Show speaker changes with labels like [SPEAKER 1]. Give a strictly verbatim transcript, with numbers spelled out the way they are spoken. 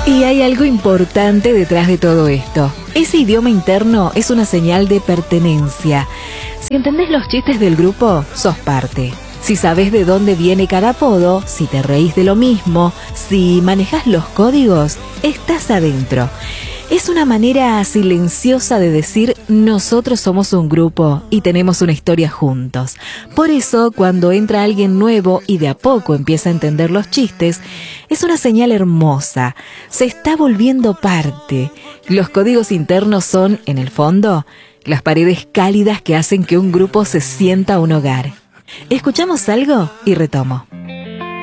[SPEAKER 1] Y hay algo importante detrás de todo esto. Ese idioma interno es una señal de pertenencia. Si entendés los chistes del grupo, sos parte. Si sabés de dónde viene cada apodo, si te reís de lo mismo, si manejás los códigos, estás adentro. Es una manera silenciosa de decir nosotros somos un grupo y tenemos una historia juntos. Por eso, cuando entra alguien nuevo y de a poco empieza a entender los chistes, es una señal hermosa. Se está volviendo parte. Los códigos internos son, en el fondo, las paredes cálidas que hacen que un grupo se sienta un hogar. Escuchamos algo y retomo.